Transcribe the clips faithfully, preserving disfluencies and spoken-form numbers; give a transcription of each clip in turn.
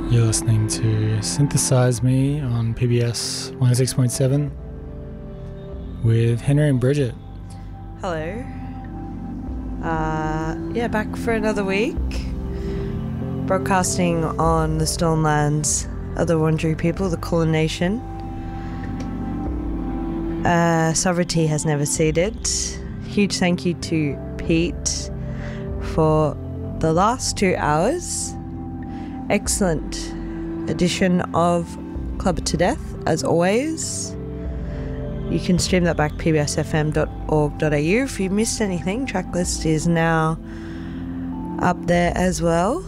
You're listening to Synthesize Me on P B S one oh six point seven with Henry and Bridget. Hello. Uh, yeah, back for another week. Broadcasting on the Storm Lands of the Wurundjeri people, the Kulin Nation. Uh, sovereignty has never ceded. Huge thank you to Pete for the last two hours. Excellent edition of Club It to Death, as always. You can stream that back p b s f m dot org dot a u. If you missed anything, track list is now up there as well.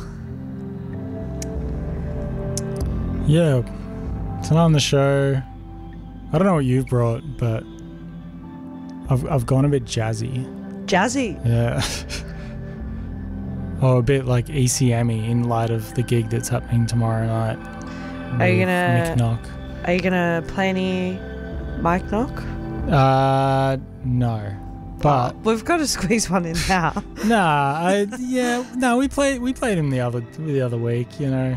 Yeah, tonight on the show, I don't know what you've brought, but I've I've gone a bit jazzy. Jazzy? Yeah. Oh, a bit like E C M-y in light of the gig that's happening tomorrow night. Are you gonna Mick Knock. Are you gonna play any Mike Knock? Uh, no. But oh, we've got to squeeze one in now. nah, I yeah, no, we played we played him the other the other week, you know.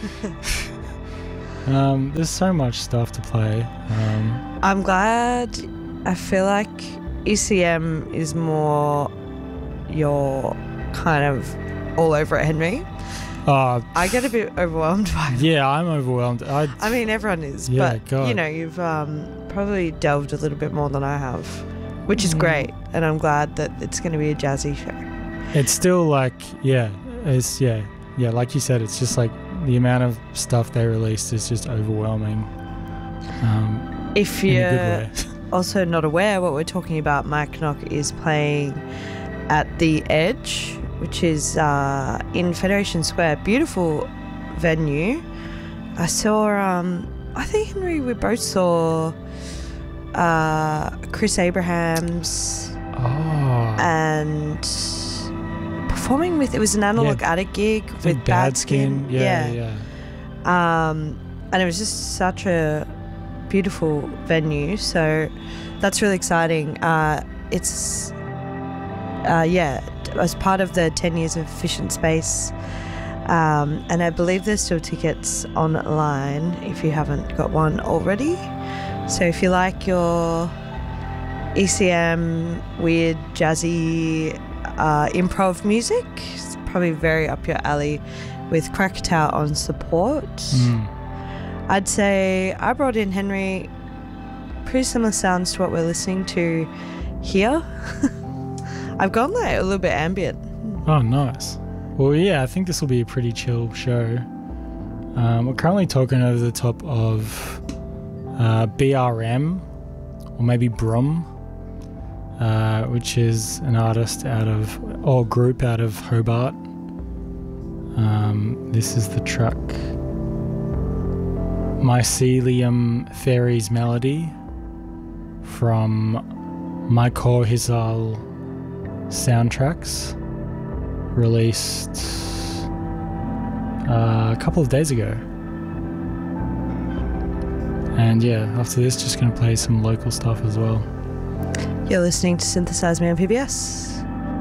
um, there's so much stuff to play. Um, I'm glad. I feel like E C M is more your kind of all over it, Henry. uh, I get a bit overwhelmed by it. Yeah, I'm overwhelmed. I, I mean, everyone is, yeah, but God. you know, you've um, probably delved a little bit more than I have, which is Mm. great, and I'm glad that it's going to be a jazzy show. It's still like, yeah, it's yeah, yeah, like you said, it's just like the amount of stuff they released is just overwhelming. Um, If in a you're good way. also not aware, what we're talking about, Mike Knock is playing at The Edge, which is uh, in Federation Square. Beautiful venue. I saw, um, I think, Henry, we both saw uh, Chris Abrahams Oh, and performing with, it was an Analog Yeah. Attic gig I with think Bad Skin. Yeah, yeah. Um, and it was just such a beautiful venue, so that's really exciting. Uh, it's uh, yeah, as part of the ten years of Efficient Space, um, and I believe there's still tickets online if you haven't got one already. So if you like your E C M, weird, jazzy, uh, improv music, it's probably very up your alley with Krakatoa on support. Mm. I'd say I brought in, Henry, pretty similar sounds to what we're listening to here. I've gone like a little bit ambient. Oh, nice. Well, yeah, I think this will be a pretty chill show. Um, we're currently talking over the top of uh, B R M, or maybe Brum, uh, which is an artist out of, or group out of Hobart. Um, this is the track Mycelium Fairies Melody from My Core Hizal Soundtracks, released uh, a couple of days ago. And yeah, after this, just going to play some local stuff as well. You're listening to Synthesize Me on P B S.